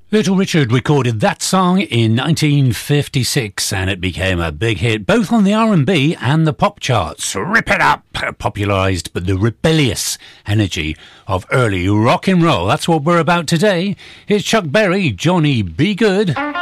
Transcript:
Little Richard recorded that song in 1956 and it became a big hit both on the R&B and the pop charts. Rip It Up popularised the rebellious energy of early rock and roll. That's what we're about today. Here's Chuck Berry, Johnny B. Good.